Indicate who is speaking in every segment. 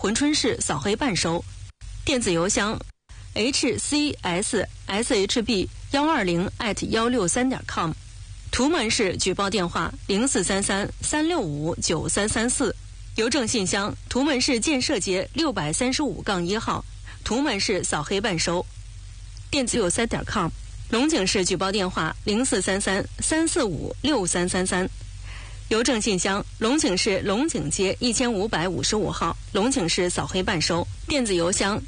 Speaker 1: 珲春市扫黑办收。电子邮箱 hcshb120@163.com。图门市举报电话0433-365-9334。邮政信箱图门市建设街635-1号，图门市扫黑办收。电子163.com。龙井市举报电话0433-345-6333。邮政信箱龙井市龙井街1555号，龙井市扫黑办收。电子邮箱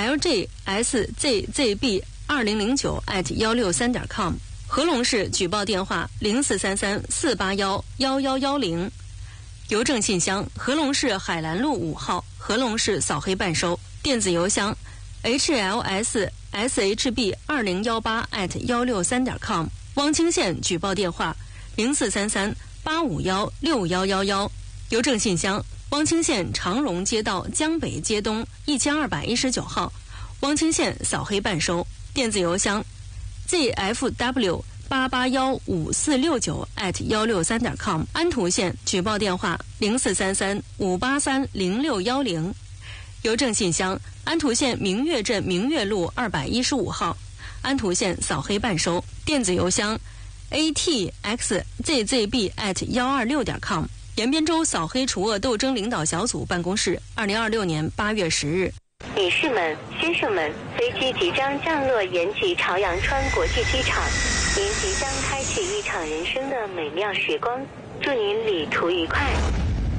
Speaker 1: ljszb2009@163.com。合龙市举报电话0433-481-1110。邮政信箱合龙市海兰路5号，合龙市扫黑办收。电子邮箱 HLSSHB2018@163.com。汪清县举报电话0433-851-6111。邮政信箱汪清县长荣街道江北街东1219号，汪清县扫黑办收。电子邮箱 zf8815469@163.com。安图县举报电话0433-583-0610。邮政信箱安图县明月镇明月路215号，安图县扫黑办收。电子邮箱 atxzzb@126.com。延边州扫黑除恶斗争领导小组办公室，2026年8月10日。
Speaker 2: 女士们、先生们，飞机即将降落延吉朝阳川国际机场，您即将开启一场人生的美妙时光，祝您旅途愉快。